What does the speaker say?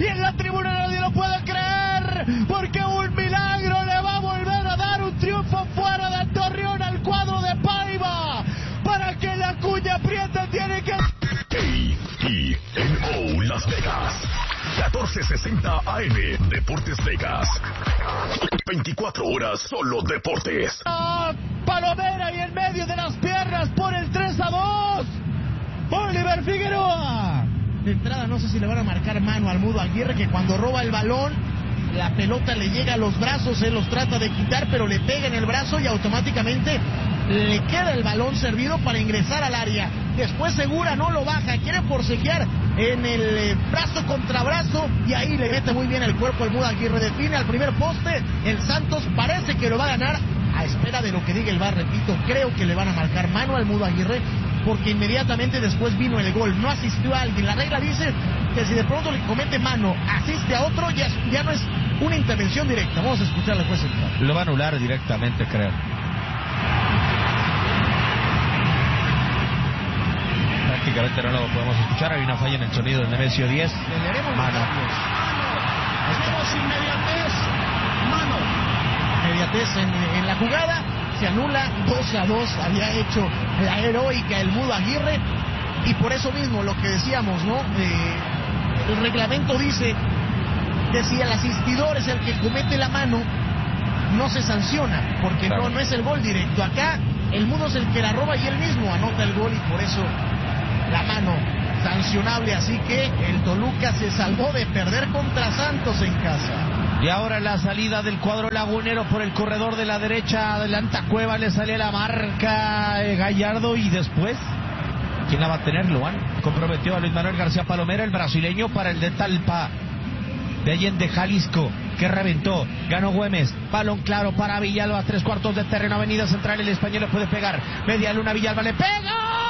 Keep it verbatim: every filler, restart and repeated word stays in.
y en la tribuna nadie lo puede creer, porque un milagro le va a volver a dar un triunfo fuera del Torreón al cuadro de Paiva. Para que la cuña apriete tiene que... A E N O Las Vegas, catorce sesenta A M, Deportes Vegas. veinticuatro horas solo deportes. Ah, Palomera y en medio de las piernas por el tres a dos. Oliver Figueroa. De entrada no sé si le van a marcar mano al Mudo Aguirre, que cuando roba el balón, la pelota le llega a los brazos, él los trata de quitar, pero le pega en el brazo y automáticamente le queda el balón servido para ingresar al área. Después Segura no lo baja, quiere forcejear en el eh, brazo contra brazo y ahí le mete muy bien el cuerpo el Mudo Aguirre. Define al primer poste, el Santos parece que lo va a ganar a espera de lo que diga el V A R. Repito, creo que le van a marcar mano al Mudo Aguirre porque inmediatamente después vino el gol. No asistió a alguien. La regla dice que si de pronto le comete mano, asiste a otro, ya, ya no es una intervención directa. Vamos a escuchar al juez central. Lo va a anular directamente, creo. Prácticamente no lo podemos escuchar. Hay una falla en el sonido del Nemesio diez. Le haremos mano. Hacemos inmediatez. Mano. Inmediatez en, en la jugada. Se anula. Dos a dos había hecho la heroica el Mudo Aguirre. Y por eso mismo lo que decíamos, ¿no? Eh, el reglamento dice que si el asistidor es el que comete la mano, no se sanciona, porque claro, no, no es el gol directo. Acá el Mudo es el que la roba y él mismo anota el gol y por eso la mano sancionable. Así que el Toluca se salvó de perder contra Santos en casa. Y ahora la salida del cuadro lagunero por el corredor de la derecha, adelanta Cueva, le sale la marca eh, Gallardo y después, ¿quién la va a tener? Luan comprometió a Luis Manuel García Palomera, el brasileño, para el de Talpa de Allende, Jalisco, que reventó, ganó Güemes, balón claro para Villalba, tres cuartos de terreno, avenida central, el español le puede pegar, media luna, Villalba le pega.